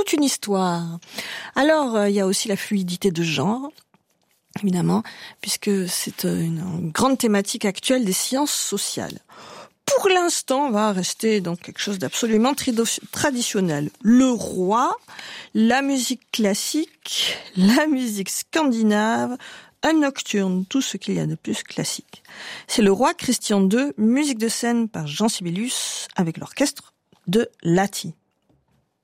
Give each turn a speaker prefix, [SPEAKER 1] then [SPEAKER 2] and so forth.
[SPEAKER 1] toute une histoire. Alors, il y a aussi la fluidité de genre, évidemment, puisque c'est une grande thématique actuelle des sciences sociales. Pour l'instant, on va rester dans quelque chose d'absolument traditionnel. Le roi, la musique classique, la musique scandinave, un nocturne, tout ce qu'il y a de plus classique. C'est le roi Christian II, musique de scène par Jean Sibelius avec l'orchestre de Lati.